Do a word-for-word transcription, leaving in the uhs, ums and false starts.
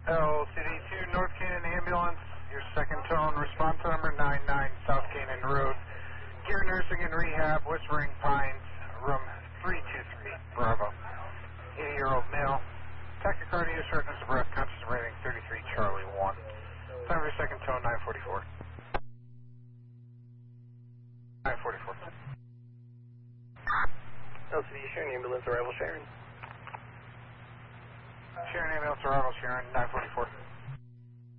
L C D two North Canaan Ambulance, your second tone, response number nine nine South Canaan Road, Gear Nursing and Rehab, Whispering Pines, room three two three, Bravo. eighty-year-old male, tachycardia, shortness of breath, conscious rating thirty-three Charlie one. Time for second tone, nine forty-four. nine forty-four. L C D Sharon Ambulance, arrival Sharon. Sharon Ambulance, arrival Sharon, nine forty-four.